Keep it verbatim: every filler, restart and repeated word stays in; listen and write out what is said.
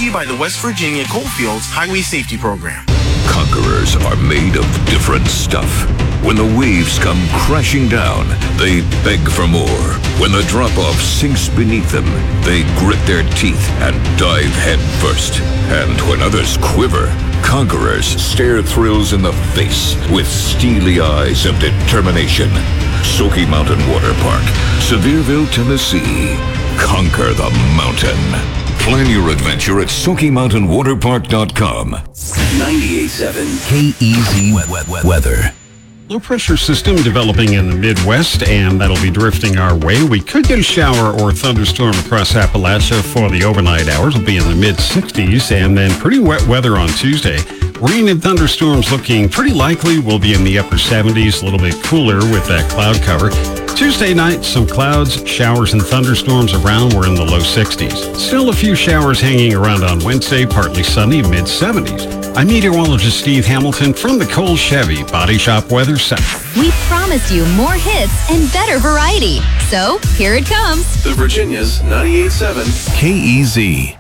you by the West Virginia Coalfields Highway Safety Program. Conquerors are made of different stuff. When the waves come crashing down, they beg for more. When the drop-off sinks beneath them, they grit their teeth and dive head first. And when others quiver, conquerors stare thrills in the face with steely eyes of determination. Smoky Mountain Water Park, Sevierville, Tennessee. Conquer the mountain. Plan your adventure at Smoky Mountain Water Park dot com. ninety-eight point seven K E Z weather. Low pressure system developing in the Midwest, and that'll be drifting our way. We could get a shower or thunderstorm across Appalachia for the overnight hours. It'll be in the mid sixties, and then pretty wet weather on Tuesday. Rain and thunderstorms looking pretty likely. We'll be in the upper seventies, a little bit cooler with that cloud cover. Tuesday night, some clouds, showers and thunderstorms around. We're in the low sixties. Still a few showers hanging around on Wednesday, partly sunny, mid seventies. I'm meteorologist Steve Hamilton from the Cole Chevy Body Shop Weather Center. We promised you more hits and better variety. So here it comes. The Virginia's ninety-eight point seven K E Z.